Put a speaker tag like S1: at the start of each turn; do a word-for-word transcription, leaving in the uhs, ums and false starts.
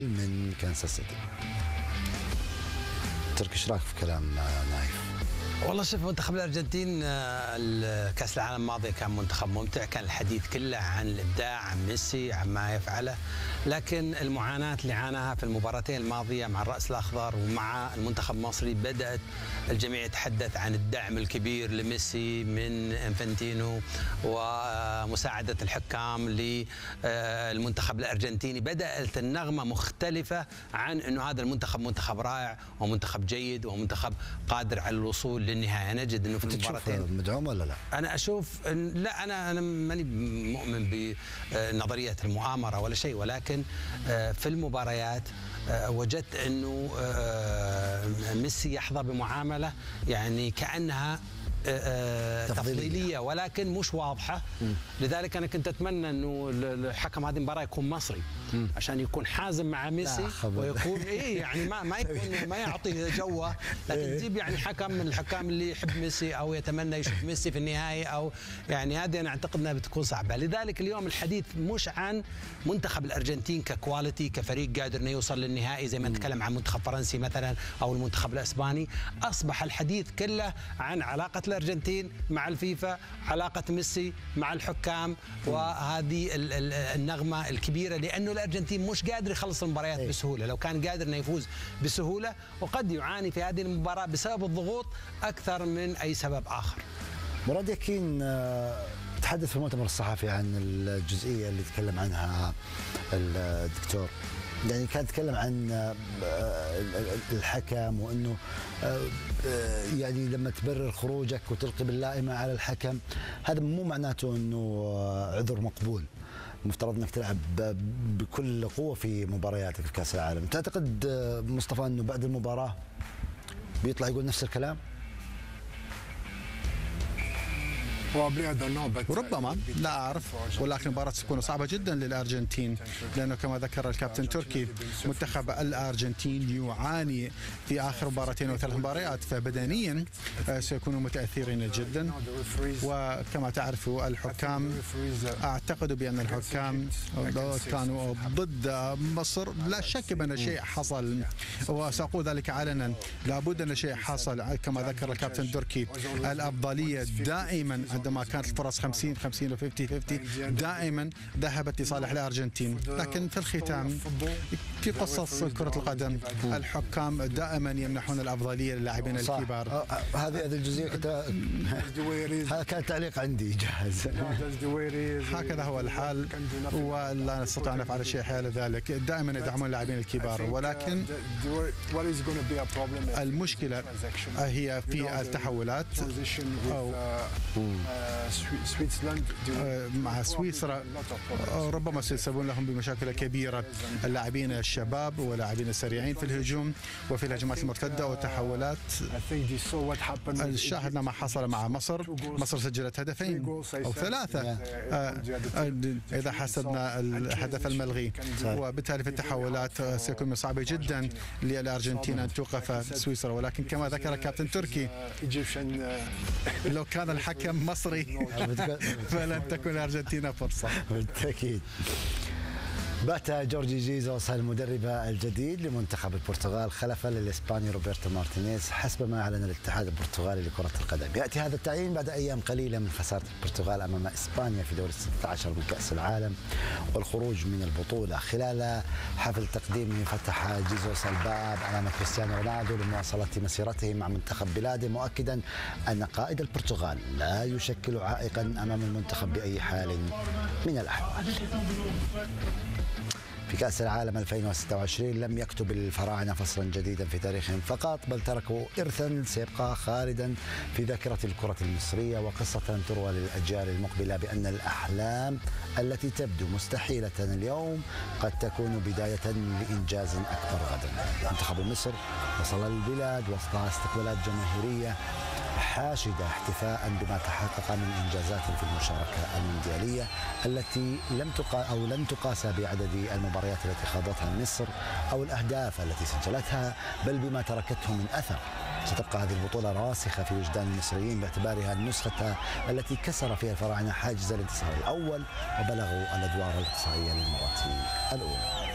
S1: من كانساس سيتي. تركي، ايش رايك في كلام نايف؟
S2: والله شوف، منتخب الارجنتين كاس العالم الماضي كان منتخب ممتع، كان الحديث كله عن الابداع، عن ميسي، عن ما يفعله، لكن المعاناه اللي عاناها في المباراتين الماضيه مع الراس الاخضر ومع المنتخب المصري بدات الجميع يتحدث عن الدعم الكبير لميسي من انفانتينو ومساعده الحكام للمنتخب الارجنتيني. بدات النغمه مختلفه عن انه هذا المنتخب منتخب رائع ومنتخب جيد ومنتخب قادر على الوصول للنهايه. نجد انه في المباراتين
S1: مدعوم ولا لا؟
S2: انا اشوف لا، انا انا ماني مؤمن بنظريه المؤامره ولا شيء، ولكن في المباريات وجدت انه ميسي يحظى بمعامله يعني كانها تفضيليه ولكن مش واضحه. لذلك انا كنت اتمنى انه الحكم هذه المباراه يكون مصري عشان يكون حازم مع ميسي ويكون ايه يعني ما ما يكون ما يعطي جوه، لكن تجيب يعني حكم من الحكام اللي يحب ميسي او يتمنى يشوف ميسي في النهايه، او يعني هذه انا اعتقد انها بتكون صعبه. لذلك اليوم الحديث مش عن منتخب الارجنتين ككواليتي كفريق قادر انه يوصل للنهائي زي ما نتكلم عن منتخب فرنسي مثلا او المنتخب الاسباني. اصبح الحديث كله عن علاقه الارجنتين مع الفيفا، علاقه ميسي مع الحكام، وهذه النغمه الكبيره، لانه الارجنتين مش قادر يخلص المباريات بسهوله. لو كان قادر انه يفوز بسهوله، وقد يعاني في هذه المباراه بسبب الضغوط اكثر من اي سبب اخر.
S1: مراد يكين تحدث في المؤتمر الصحفي عن الجزئيه اللي تكلم عنها الدكتور، يعني كان يتكلم عن الحكم وانه يعني لما تبرر خروجك وتلقي باللائمه على الحكم، هذا مو معناته انه عذر مقبول. مفترض انك تلعب بكل قوه في مبارياتك في كاس العالم. تعتقد مصطفى انه بعد المباراه بيطلع يقول نفس الكلام؟
S3: ربما، لا أعرف، ولكن المباراة ستكون صعبة جدا للأرجنتين، لأنه كما ذكر الكابتن تركي منتخب الأرجنتين يعاني في آخر مباراتين وثلاث مباريات، فبدنيا سيكونوا متأثرين جدا. وكما تعرف الحكام، أعتقد بأن الحكام كانوا ضد مصر. لا شك بأن شيء حصل، وسأقول ذلك علنا، لابد أن شيء حصل. كما ذكر الكابتن تركي، الأفضلية دائما عندما كانت الفرص خمسين خمسين و خمسين خمسين دائما ذهبت لصالح الارجنتين، لكن في الختام في قصص كرة القدم الحكام دائما يمنحون الافضليه للاعبين الكبار.
S1: هذه هذه الجزئيه هذا كان تعليق عندي جاهز.
S3: هكذا هو الحال، ولا نستطيع ان نفعل شيء حيال ذلك. دائما يدعمون اللاعبين الكبار، ولكن المشكله هي في التحولات. أو مع سويسرا ربما سيسببون لهم بمشاكل كبيرة، اللاعبين الشباب ولاعبين السريعين في الهجوم وفي الهجمات المرتدة والتحولات. شاهدنا ما حصل مع مصر، مصر سجلت هدفين أو ثلاثة إذا حسبنا الهدف الملغي، وبالتالي في التحولات سيكون من صعب جدا للأرجنتين أن توقف سويسرا. ولكن كما ذكر الكابتن تركي، لو كان الحكم مصري فلن تكون الأرجنتين فرصة.
S1: بالتأكيد. بات جورجي جيزوس المدرب الجديد لمنتخب البرتغال خلفا للإسباني روبرتو مارتينيز حسب ما أعلن الاتحاد البرتغالي لكرة القدم. يأتي هذا التعيين بعد أيام قليلة من خسارة البرتغال أمام إسبانيا في دور الستة عشر من كأس العالم والخروج من البطولة. خلال حفل تقديمه فتح جيزوس الباب أمام كريستيانو رونالدو لمواصلة مسيرته مع منتخب بلاده، مؤكدا أن قائد البرتغال لا يشكل عائقا أمام المنتخب بأي حال من الأحوال. في كأس العالم ألفين وستة وعشرين لم يكتب الفراعنة فصلا جديدا في تاريخهم فقط، بل تركوا إرثا سيبقى خالدا في ذاكرة الكرة المصرية، وقصة تروى للأجيال المقبلة بأن الأحلام التي تبدو مستحيلة اليوم قد تكون بداية لإنجاز أكبر غدا. منتخب مصر وصل البلاد وسط استقبالات جماهيرية حاشدة احتفاء بما تحقق من إنجازات في المشاركة المونديالية التي لم تقا أو لن تقاس بعدد المباريات التي خاضتها مصر أو الأهداف التي سجلتها، بل بما تركته من أثر. ستبقى هذه البطولة راسخة في وجدان المصريين باعتبارها النسخة التي كسر فيها الفراعنة حاجز الانتصار الأول وبلغوا الأدوار الإقصائية للمرة الأولى.